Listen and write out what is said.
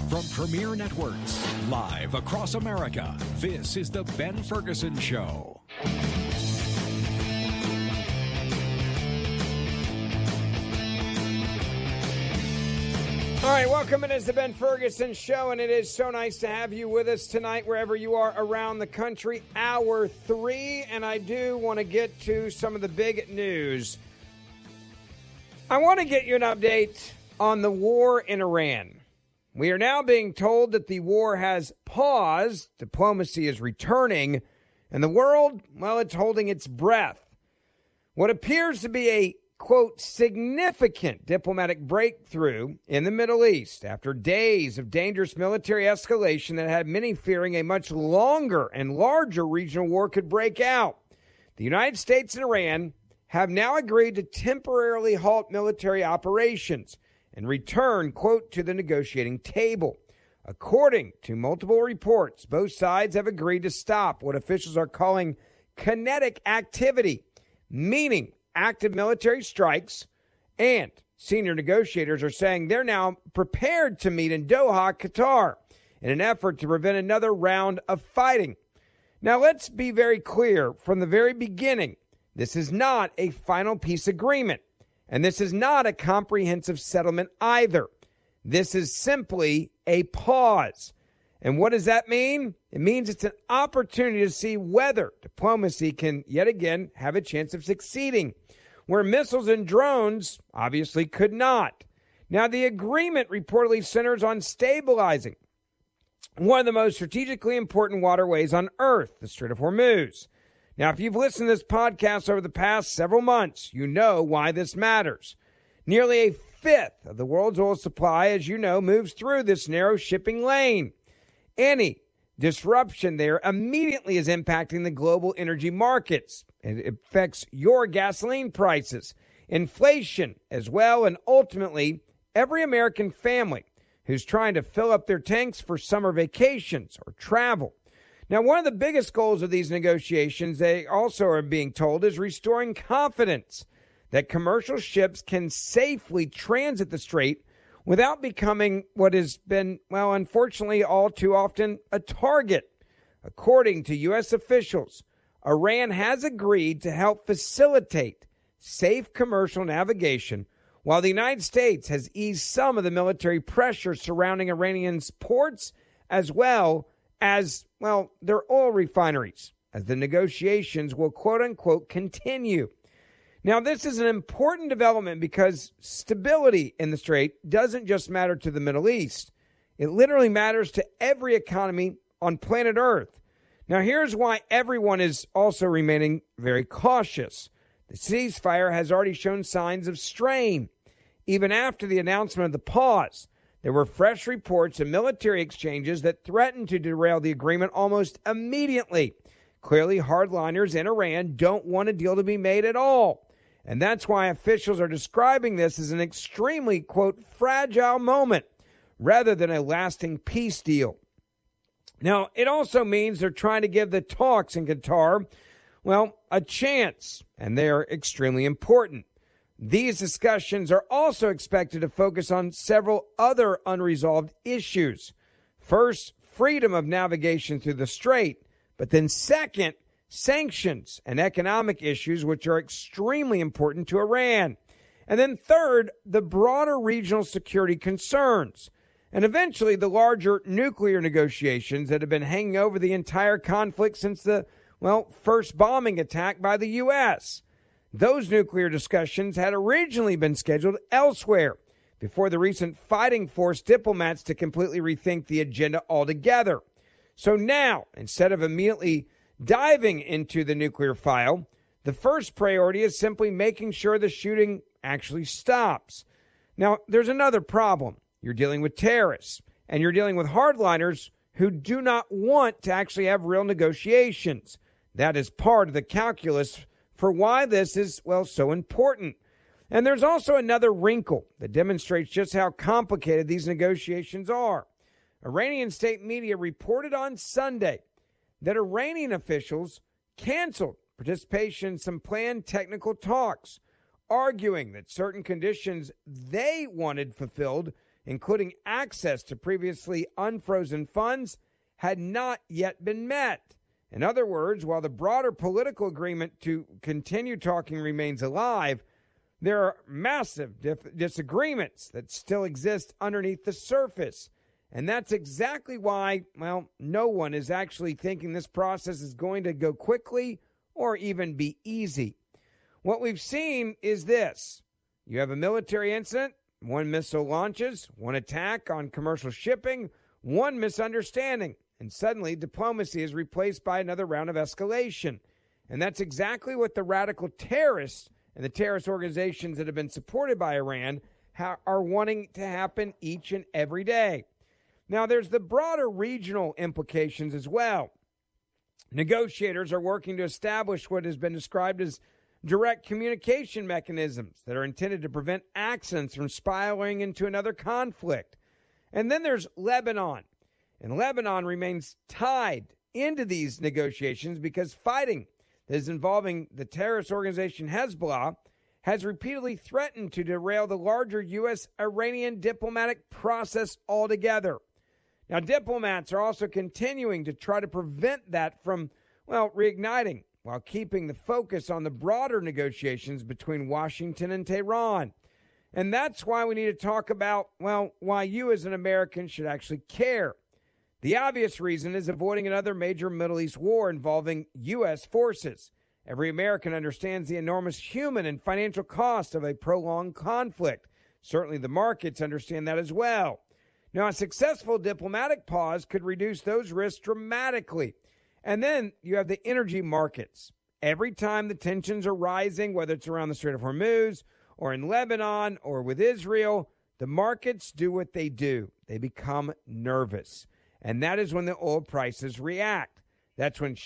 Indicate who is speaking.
Speaker 1: From Premier Networks, live across America, this is The Ben Ferguson Show.
Speaker 2: All right, welcome. It is The Ben Ferguson Show, and it is so nice to have you with us tonight, wherever you are around the country. Hour 3, and I do want to get to some of the big news. I want to get you an update on the war in Iran. We are now being told that the war has paused, diplomacy is returning, and the world, well, it's holding its breath. What appears to be a, quote, significant diplomatic breakthrough in the Middle East after days of dangerous military escalation that had many fearing a much longer and larger regional war could break out. The United States and Iran have now agreed to temporarily halt military operations and return, quote, to the negotiating table. According to multiple reports, both sides have agreed to stop what officials are calling kinetic activity, meaning active military strikes, and senior negotiators are saying they're now prepared to meet in Doha, Qatar, in an effort to prevent another round of fighting. Now, let's be very clear from the very beginning. This is not a final peace agreement. And this is not a comprehensive settlement either. This is simply a pause. And what does that mean? It means it's an opportunity to see whether diplomacy can yet again have a chance of succeeding, where missiles and drones obviously could not. Now, the agreement reportedly centers on stabilizing one of the most strategically important waterways on Earth, the Strait of Hormuz. Now, if you've listened to this podcast over the past several months, you know why this matters. Nearly a fifth of the world's oil supply, as you know, moves through this narrow shipping lane. Any disruption there immediately is impacting the global energy markets. It affects your gasoline prices, inflation as well, and ultimately every American family who's trying to fill up their tanks for summer vacations or travel. Now, one of the biggest goals of these negotiations, they also are being told, is restoring confidence that commercial ships can safely transit the strait without becoming what has been, well, unfortunately, all too often a target. According to U.S. officials, Iran has agreed to help facilitate safe commercial navigation, while the United States has eased some of the military pressure surrounding Iranians' ports as well as, well, their oil refineries, as the negotiations will, quote unquote, continue. Now, this is an important development because stability in the Strait doesn't just matter to the Middle East. It literally matters to every economy on planet Earth. Now, here's why everyone is also remaining very cautious. The ceasefire has already shown signs of strain. Even after the announcement of the pause, there were fresh reports of military exchanges that threatened to derail the agreement almost immediately. Clearly, hardliners in Iran don't want a deal to be made at all. And that's why officials are describing this as an extremely, quote, fragile moment rather than a lasting peace deal. Now, it also means they're trying to give the talks in Qatar, well, a chance, and they're extremely important. These discussions are also expected to focus on several other unresolved issues. First, freedom of navigation through the strait, but then second, sanctions and economic issues, which are extremely important to Iran. And then third, the broader regional security concerns. And eventually, the larger nuclear negotiations that have been hanging over the entire conflict since the, well, first bombing attack by the U.S. Those nuclear discussions had originally been scheduled elsewhere before the recent fighting forced diplomats to completely rethink the agenda altogether. So now, instead of immediately diving into the nuclear file, the first priority is simply making sure the shooting actually stops. Now, there's another problem. You're dealing with terrorists, and you're dealing with hardliners who do not want to actually have real negotiations. That is part of the calculus for why this is, well, so important. And there's also another wrinkle that demonstrates just how complicated these negotiations are. Iranian state media reported on Sunday that Iranian officials canceled participation in some planned technical talks, arguing that certain conditions they wanted fulfilled including access to previously unfrozen funds, had not yet been met. In other words, while the broader political agreement to continue talking remains alive, there are massive disagreements that still exist underneath the surface. And that's exactly why, well, no one is actually thinking this process is going to go quickly or even be easy. What we've seen is this. You have a military incident, one missile launches, one attack on commercial shipping, one misunderstanding, and suddenly diplomacy is replaced by another round of escalation. And that's exactly what the radical terrorists and the terrorist organizations that have been supported by Iran are wanting to happen each and every day. Now, there's the broader regional implications as well. Negotiators are working to establish what has been described as direct communication mechanisms that are intended to prevent accidents from spiraling into another conflict. And then there's Lebanon. And Lebanon remains tied into these negotiations because fighting that is involving the terrorist organization Hezbollah has repeatedly threatened to derail the larger U.S.-Iranian diplomatic process altogether. Now, diplomats are also continuing to try to prevent that from, reigniting while keeping the focus on the broader negotiations between Washington and Tehran. And that's why we need to talk about, why you as an American should actually care. The obvious reason is avoiding another major Middle East war involving U.S. forces. Every American understands the enormous human and financial cost of a prolonged conflict. Certainly the markets understand that as well. Now, a successful diplomatic pause could reduce those risks dramatically. And then you have the energy markets. Every time the tensions are rising, whether it's around the Strait of Hormuz or in Lebanon or with Israel, the markets do what they do. They become nervous. And that is when the oil prices react. That's when